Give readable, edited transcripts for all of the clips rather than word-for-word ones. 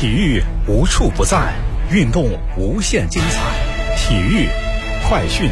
体育无处不在，运动无限精彩。体育快讯。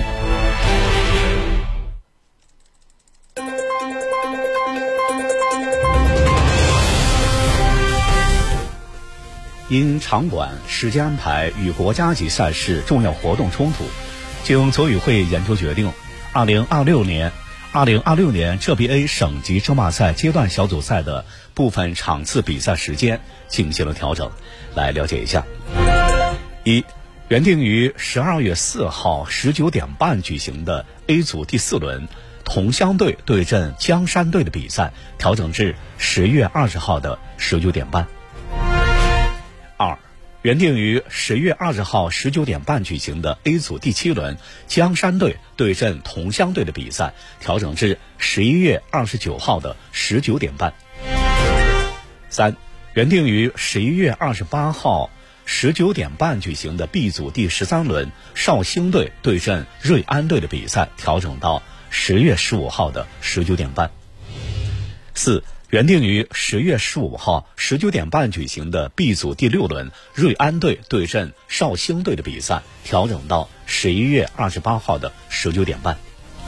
因场馆、时间安排与国家级赛事重要活动冲突，经组委会研究决定，2026年浙 省级争霸赛阶段小组赛的部分场次比赛时间进行了调整。来了解一下。一、原定于12月4号19点半举行的 A 组第4轮同乡队对阵江山队的比赛调整至10月20号的19点半。二、原定于10月20号19点半举行的 A 组第7轮江山队对阵同乡队的比赛调整至11月29号的19点半。三、原定于11月28号19点半举行的 B 组第13轮绍兴队对阵瑞安队的比赛调整到10月15号的19点半。四、原定于10月15号19点半举行的 B 组第6轮瑞安队对阵绍兴队的比赛调整到11月28号的19点半。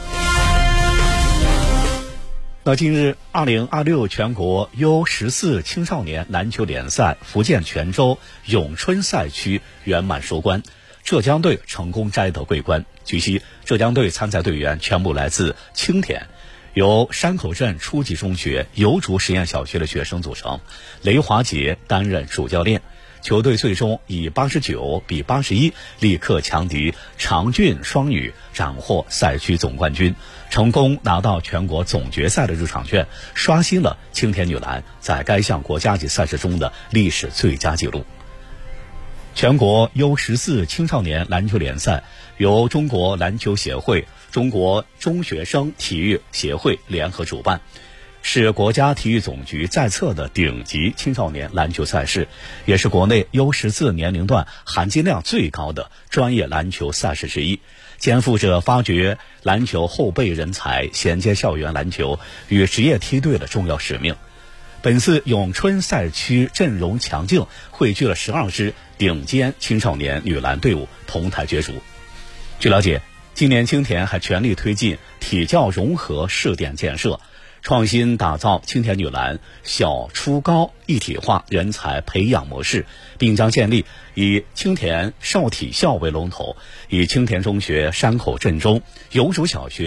那近日2026全国 U14 青少年篮球联赛福建泉州永春赛区圆满收官，浙江队成功摘得桂冠。据悉，浙江队参赛队员全部来自青田，由山口镇初级中学油竹实验小学的学生组成，雷华杰担任主教练。球队最终以89比81力克强敌长郡双语，斩获赛区总冠军，成功拿到全国总决赛的入场券，刷新了青田女篮在该项国家级赛事中的历史最佳纪录。全国 U14 青少年篮球联赛由中国篮球协会、中国中学生体育协会联合主办，是国家体育总局在册的顶级青少年篮球赛事，也是国内 U14 年龄段含金量最高的专业篮球赛事之一，肩负着发掘篮球后备人才、衔接校园篮球与职业梯队的重要使命。本次永春赛区阵容强劲，汇聚了12支顶尖青少年女篮队伍同台角逐。据了解，今年青田还全力推进体教融合试点建设，创新打造青田女篮小初高一体化人才培养模式，并将建立以青田少体校为龙头，以青田中学、山口镇中、油竹小学